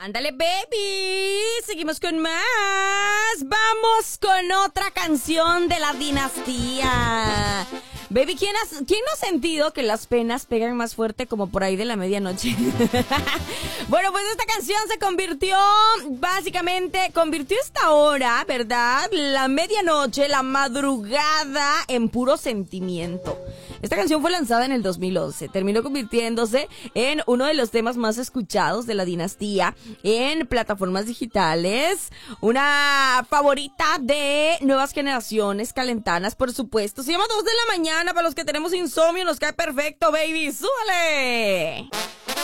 Ándale, baby. Seguimos con más. Vamos con otra canción de la dinastía. Baby, ¿quién no ha sentido que las penas pegan más fuerte como por ahí de la medianoche? Bueno, pues esta canción se convirtió esta hora, ¿verdad? La medianoche, la madrugada en puro sentimiento. Esta canción fue lanzada en el 2011. Terminó convirtiéndose en uno de los temas más escuchados de la dinastía en plataformas digitales. Una favorita de nuevas generaciones calentanas, por supuesto. Se llama 2 de la mañana. Para los que tenemos insomnio, nos cae perfecto, baby. ¡Súbale!